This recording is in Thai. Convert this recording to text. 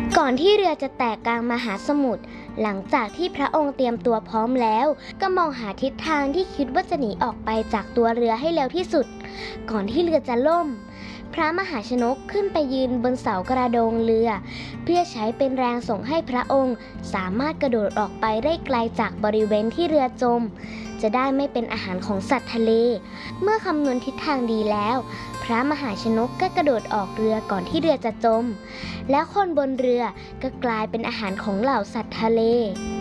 ก่อนที่เรือจะแตกกลางมหาสมุทรหลังจากที่พระองค์เตรียมตัวพร้อมแล้วก็มองหาทิศทางที่คิดว่าจะหนีออกไปจากตัวเรือให้เร็วที่สุดก่อนที่เรือจะล่มพระมหาชนกขึ้นไปยืนบนเสากระโดงเรือเพื่อใช้เป็นแรงส่งให้พระองค์สามารถกระโดดออกไปได้ไกลจากบริเวณที่เรือจมจะได้ไม่เป็นอาหารของสัตว์ทะเลเมื่อคำนวณทิศทางดีแล้วพระมหาชนกก็กระโดดออกเรือก่อนที่เรือจะจมแล้วคนบนเรือก็กลายเป็นอาหารของเหล่าสัตว์ทะเล